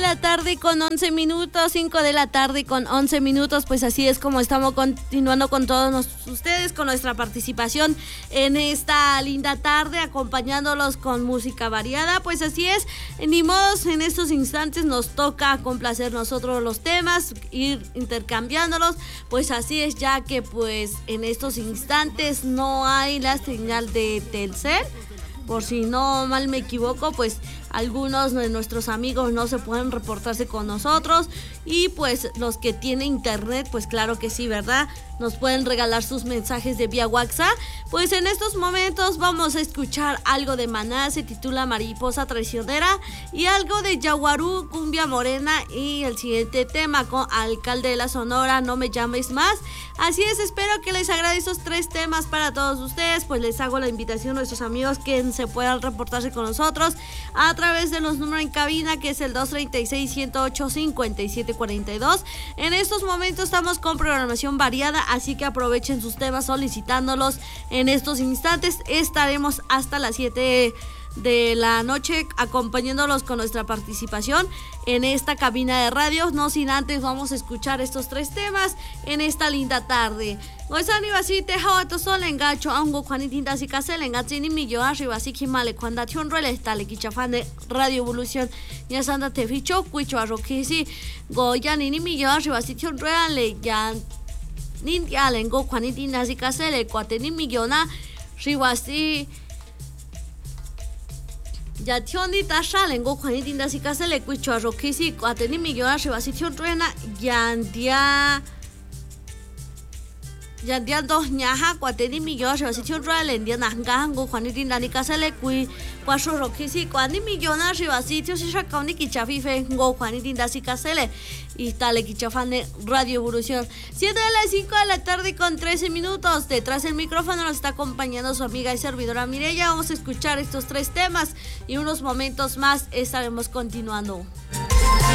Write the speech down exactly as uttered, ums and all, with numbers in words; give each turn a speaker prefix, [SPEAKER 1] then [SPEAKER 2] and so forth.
[SPEAKER 1] la tarde con once minutos, cinco de la tarde con once minutos, pues así es como estamos continuando con todos nos, ustedes, con nuestra participación en esta linda tarde, acompañándolos con música variada, pues así es, ni modos, en estos instantes nos toca complacer nosotros los temas, ir intercambiándolos, pues así es, ya que pues en estos instantes no hay la señal de Telcel, por si no mal me equivoco, pues algunos de nuestros amigos no se pueden reportarse con nosotros y pues los que tienen internet, pues claro que sí, ¿verdad? Nos pueden regalar sus mensajes de vía WhatsApp. Pues en estos momentos vamos a escuchar algo de Maná, se titula Mariposa Traicionera, y algo de Yaguarú, Cumbia Morena, y el siguiente tema con Alcalde de la Sonora, No Me Llames Más. Así es, espero que les agrade esos tres temas para todos ustedes, pues les hago la invitación a nuestros amigos que se puedan reportarse con nosotros a través de los números en cabina, que es el dos tres seis, uno cero ocho, cinco siete cuatro dos. En estos momentos estamos con programación variada, así que aprovechen sus temas solicitándolos. En estos instantes estaremos hasta las siete de la noche acompañándolos con nuestra participación en esta cabina de radio. No sin antes vamos a escuchar estos tres temas en esta linda tarde. Goizani basite hawato sol engacho ango kwanitinta si casel engachini millo arriba si kimale cuando tion rele estale kichafane Radio Evolución ya sanda te ficho cuicho arroquisi goyani ni millo arriba si tion rele ya nintia lengo kwanitinta si casel cuateni millona riwasi ya tiondi tasha lengo kwanitinta si casel cuicho arroquisi cuateni millona arriba si tion rena yandia yandia dos nyaha cuateni millona arriba si tion rele yandia nangango kwanitinta ni casel cui cuatro roquisi cuani millona arriba si tion si shakauni kichafife ngo kwanitinta si casel y tal Kichafane Radio Evolución. siete de las cinco de la tarde con trece minutos. Detrás del micrófono nos está acompañando su amiga y servidora Mireya. Vamos a escuchar estos tres temas y unos momentos más estaremos continuando.